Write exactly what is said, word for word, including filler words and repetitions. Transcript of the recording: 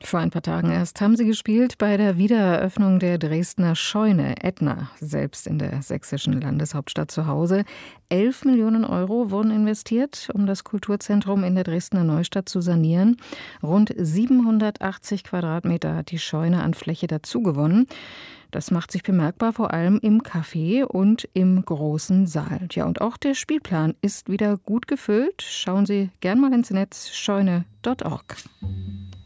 Vor ein paar Tagen erst haben sie gespielt bei der Wiedereröffnung der Dresdner Scheune Ätna, selbst in der sächsischen Landeshauptstadt zu Hause. Elf Millionen Euro wurden investiert, um das Kulturzentrum in der Dresdner Neustadt zu sanieren. Rund siebenhundertachtzig Quadratmeter hat die Scheune an Fläche dazugewonnen. Das macht sich bemerkbar vor allem im Café und im großen Saal. Ja, und auch der Spielplan ist wieder gut gefüllt. Schauen Sie gern mal ins Netz scheune punkt org.